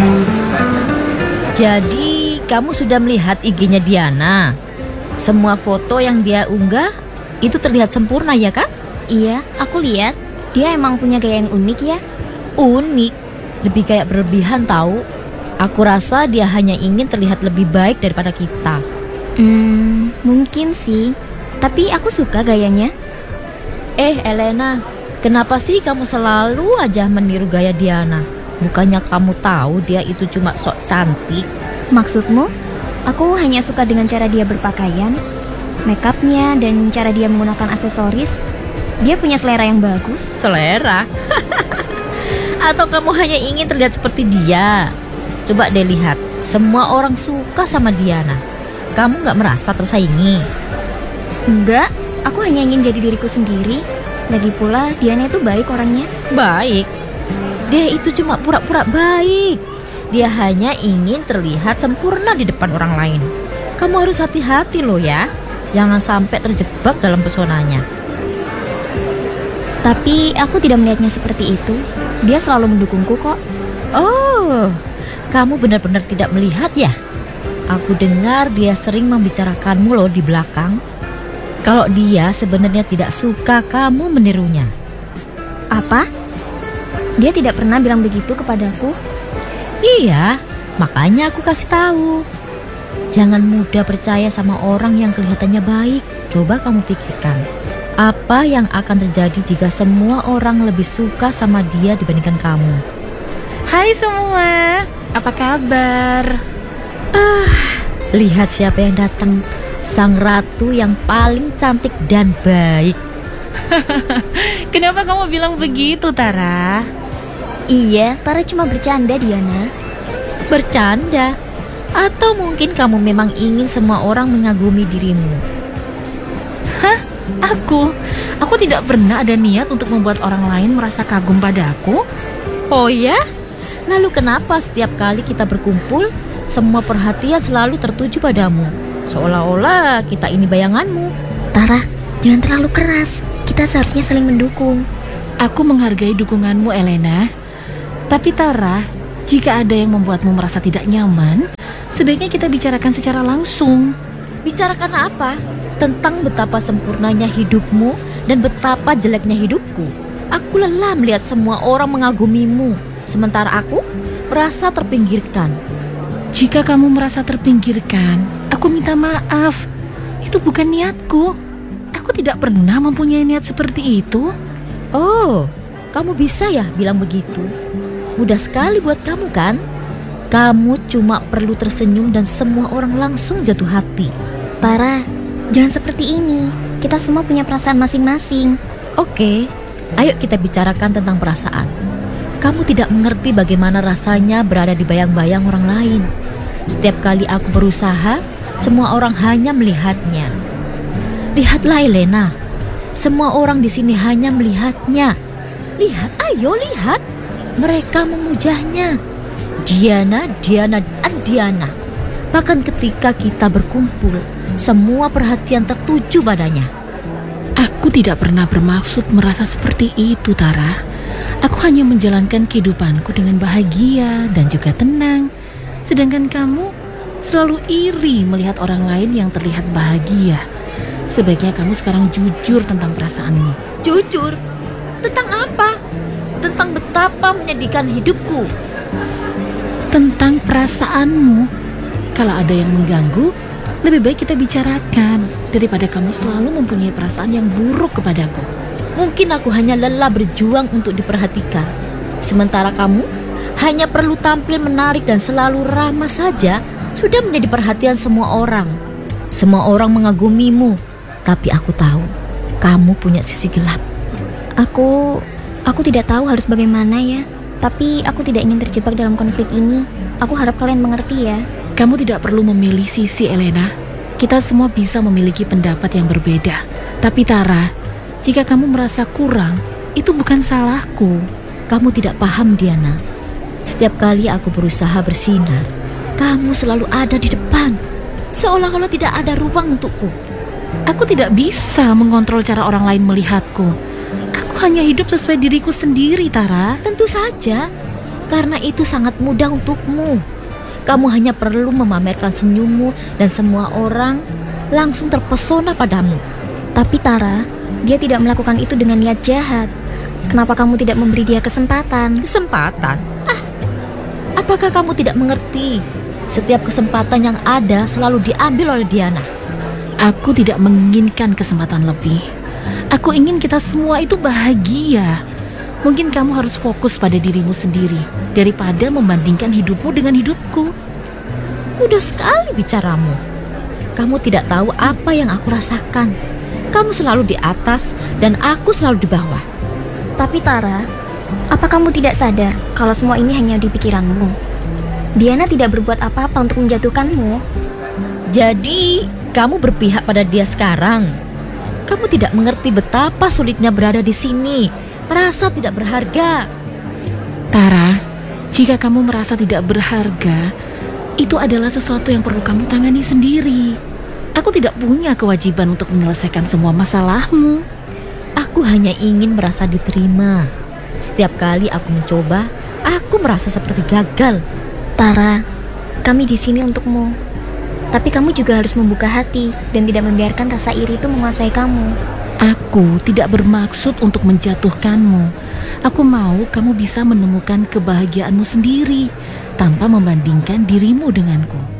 Jadi kamu sudah melihat IG-nya Diana? Semua foto yang dia unggah itu terlihat sempurna ya kan? Iya, aku lihat. Dia emang punya gaya yang unik ya. Unik? Lebih kayak berlebihan tahu. Aku rasa dia hanya ingin terlihat lebih baik daripada kita. Mungkin sih. Tapi aku suka gayanya. Elena, kenapa sih kamu selalu aja meniru gaya Diana? Bukannya kamu tahu dia itu cuma sok cantik? Maksudmu? Aku hanya suka dengan cara dia berpakaian, make-upnya, dan cara dia menggunakan aksesoris. Dia punya selera yang bagus. Selera? Atau kamu hanya ingin terlihat seperti dia? Coba deh lihat, semua orang suka sama Diana. Kamu gak merasa tersaingi? Enggak, aku hanya ingin jadi diriku sendiri. Lagi pula Diana itu baik orangnya. Baik? Dia itu cuma pura-pura baik. Dia hanya ingin terlihat sempurna di depan orang lain. Kamu harus hati-hati loh ya. Jangan sampai terjebak dalam pesonanya. Tapi aku tidak melihatnya seperti itu. Dia selalu mendukungku kok. Oh, kamu benar-benar tidak melihat ya? Aku dengar dia sering membicarakanmu loh di belakang. Kalau dia sebenarnya tidak suka kamu menirunya. Apa? Dia tidak pernah bilang begitu kepadaku. Iya, makanya aku kasih tahu. Jangan mudah percaya sama orang yang kelihatannya baik. Coba kamu pikirkan, apa yang akan terjadi jika semua orang lebih suka sama dia dibandingkan kamu? Hai semua, apa kabar? Lihat siapa yang datang. Sang ratu yang paling cantik dan baik. Kenapa kamu bilang begitu, Tara? Iya, Tara cuma bercanda, Diana. Bercanda? Atau mungkin kamu memang ingin semua orang mengagumi dirimu? Hah? Aku tidak pernah ada niat untuk membuat orang lain merasa kagum padaku. Oh ya? Lalu kenapa setiap kali kita berkumpul, semua perhatian selalu tertuju padamu? Seolah-olah kita ini bayanganmu. Tara, jangan terlalu keras. Kita seharusnya saling mendukung. Aku menghargai dukunganmu, Elena. Tapi Tara, jika ada yang membuatmu merasa tidak nyaman, sebaiknya kita bicarakan secara langsung. Bicarakan apa? Tentang betapa sempurnanya hidupmu dan betapa jeleknya hidupku. Aku lelah melihat semua orang mengagumimu, sementara aku merasa terpinggirkan. Jika kamu merasa terpinggirkan, aku minta maaf. Itu bukan niatku. Aku tidak pernah mempunyai niat seperti itu. Oh, kamu bisa ya bilang begitu? Mudah sekali buat kamu kan? Kamu cuma perlu tersenyum dan semua orang langsung jatuh hati. Tara, jangan seperti ini. Kita semua punya perasaan masing-masing. Oke, ayo kita bicarakan tentang perasaan. Kamu tidak mengerti bagaimana rasanya berada di bayang-bayang orang lain. Setiap kali aku berusaha, semua orang hanya melihatnya. Lihatlah Elena, semua orang di sini hanya melihatnya. Lihat, ayo lihat. Mereka memujanya. Diana, Diana, dan Diana. Bahkan ketika kita berkumpul, semua perhatian tertuju padanya. Aku tidak pernah bermaksud merasa seperti itu, Tara. Aku hanya menjalankan kehidupanku dengan bahagia dan juga tenang. Sedangkan kamu selalu iri melihat orang lain yang terlihat bahagia. Sebaiknya kamu sekarang jujur tentang perasaanmu. Jujur? Tentang apa? Tentang betapa menyedihkan hidupku. Tentang perasaanmu. Kalau ada yang mengganggu, lebih baik kita bicarakan daripada kamu selalu mempunyai perasaan yang buruk kepadaku. Mungkin aku hanya lelah berjuang untuk diperhatikan. Sementara kamu hanya perlu tampil menarik dan selalu ramah saja, sudah menjadi perhatian semua orang. Semua orang mengagumimu, tapi aku tahu kamu punya sisi gelap. Aku tidak tahu harus bagaimana ya. Tapi aku tidak ingin terjebak dalam konflik ini. Aku harap kalian mengerti ya. Kamu tidak perlu memilih sisi, Elena. Kita semua bisa memiliki pendapat yang berbeda. Tapi Tara, jika kamu merasa kurang, itu bukan salahku. Kamu tidak paham, Diana. Setiap kali aku berusaha bersinar, kamu selalu ada di depan, seolah-olah tidak ada ruang untukku. Aku tidak bisa mengontrol cara orang lain melihatku. Aku hanya hidup sesuai diriku sendiri, Tara. Tentu saja, karena itu sangat mudah untukmu. Kamu hanya perlu memamerkan senyummu dan semua orang langsung terpesona padamu. Tapi Tara, dia tidak melakukan itu dengan niat jahat. Kenapa kamu tidak memberi dia kesempatan? Kesempatan? Apakah kamu tidak mengerti? Setiap kesempatan yang ada selalu diambil oleh Diana. Aku tidak menginginkan kesempatan lebih. Aku ingin kita semua itu bahagia. Mungkin kamu harus fokus pada dirimu sendiri daripada membandingkan hidupmu dengan hidupku. Mudah sekali bicaramu. Kamu tidak tahu apa yang aku rasakan. Kamu selalu di atas dan aku selalu di bawah. Tapi Tara, apa kamu tidak sadar kalau semua ini hanya di pikiranmu? Diana tidak berbuat apa-apa untuk menjatuhkanmu. Jadi, kamu berpihak pada dia sekarang. Kamu tidak mengerti betapa sulitnya berada di sini, merasa tidak berharga. Tara, jika kamu merasa tidak berharga, itu adalah sesuatu yang perlu kamu tangani sendiri. Aku tidak punya kewajiban untuk menyelesaikan semua masalahmu. Aku hanya ingin merasa diterima. Setiap kali aku mencoba, aku merasa seperti gagal. Tara, kami di sini untukmu. Tapi kamu juga harus membuka hati dan tidak membiarkan rasa iri itu menguasai kamu. Aku tidak bermaksud untuk menjatuhkanmu. Aku mau kamu bisa menemukan kebahagiaanmu sendiri tanpa membandingkan dirimu denganku.